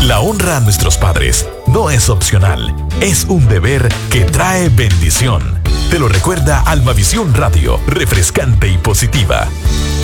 La honra a nuestros padres no es opcional, es un deber que trae bendición. Te lo recuerda Almavisión Radio, refrescante y positiva.